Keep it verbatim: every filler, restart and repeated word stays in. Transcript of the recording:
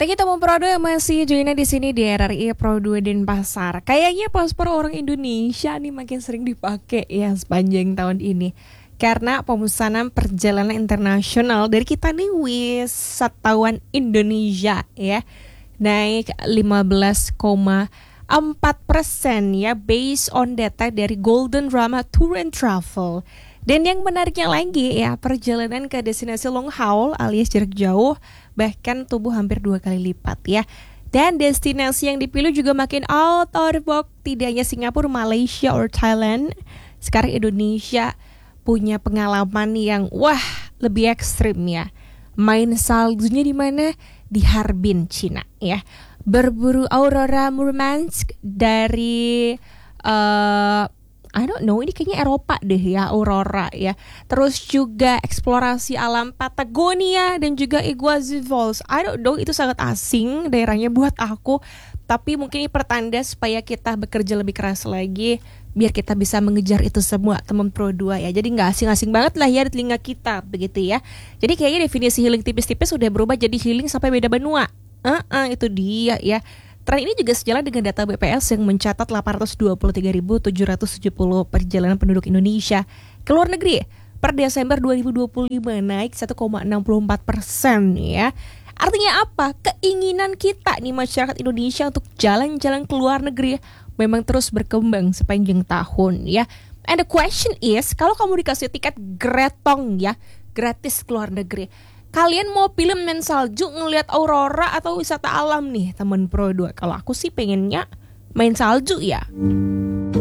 Thank you teman Pro dua yang masih joinnya di sini di R R I Pro dua Denpasar. Kayaknya paspor orang Indonesia nih makin sering dipakai ya sepanjang tahun ini. Karena pemesanan perjalanan internasional dari kita nih wisatawan Indonesia ya naik lima belas koma empat persen ya based on data dari Golden Rama Tour and Travel. Dan yang menariknya lagi ya, perjalanan ke destinasi long haul alias jarak jauh bahkan tumbuh hampir dua kali lipat ya. Dan destinasi yang dipilih juga makin out of the box, tidak hanya Singapura, Malaysia, or Thailand. Sekarang Indonesia punya pengalaman yang wah lebih ekstrim ya. Main saljunya di mana? Di Harbin, Cina ya. Berburu aurora Murmansk dari uh, I don't know, ini kayaknya Eropa deh ya, aurora ya. Terus juga eksplorasi alam Patagonia dan juga Iguazu Falls. I don't know, itu sangat asing daerahnya buat aku. Tapi mungkin ini pertanda supaya kita bekerja lebih keras lagi biar kita bisa mengejar itu semua teman Pro dua ya. Jadi gak asing-asing banget lah ya di telinga kita begitu ya. Jadi kayaknya definisi healing tipis-tipis sudah berubah jadi healing sampai beda benua. Uh-uh, itu dia ya. Tren ini juga sejalan dengan data B P S yang mencatat delapan ratus dua puluh tiga ribu tujuh ratus tujuh puluh perjalanan penduduk Indonesia ke luar negeri per Desember dua ribu dua puluh lima naik satu koma enam empat persen ya. Artinya apa? Keinginan kita nih masyarakat Indonesia untuk jalan-jalan ke luar negeri memang terus berkembang sepanjang tahun ya. And the question is, kalau kamu dikasih tiket gretong ya, gratis ke luar negeri, kalian mau pilih main salju, ngelihat aurora atau wisata alam nih teman Pro dua? Kalau aku sih pengennya main salju ya.